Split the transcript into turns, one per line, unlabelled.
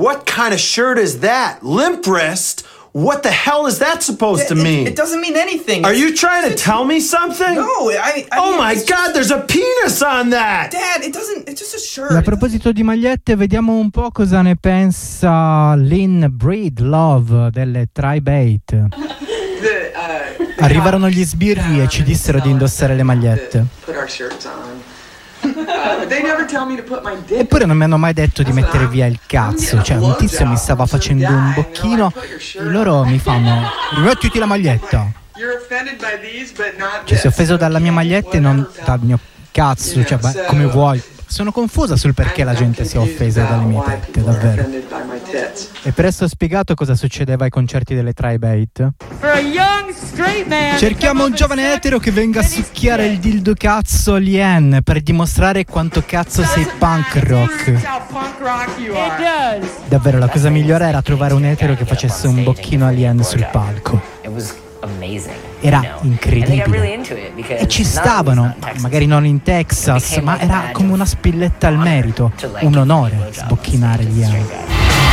what kind of shirt is that? Limp wrist? What the hell is that supposed to mean?
It doesn't mean anything.
Are you trying to tell me something?
No,
oh my God, there's a penis on that!
Dad, it's just a shirt.
A proposito di magliette, vediamo un po' cosa ne pensa Lynn Breedlove delle Tri-Bait. Arrivarono gli sbirri e ci dissero di indossare le magliette. Eppure non mi hanno mai detto di mettere via il cazzo. Cioè, un tizio mi stava facendo un bocchino e loro mi fanno: rimettiti la maglietta. Cioè, sei offeso dalla mia maglietta e non dal mio cazzo. Cioè, beh, come vuoi. Sono confusa sul perché la gente sia offesa dalle mie tette, davvero. E presto ho spiegato cosa succedeva ai concerti delle Tri-Bait. Cerchiamo un giovane etero che venga a succhiare il dildo cazzo a Lien per dimostrare quanto cazzo sei punk rock. Davvero, la cosa migliore era trovare un etero che facesse un bocchino a Lien sul palco. Era incredibile e ci stavano, magari non in Texas, ma era come una spilletta al merito, un onore sbocchinare Lien.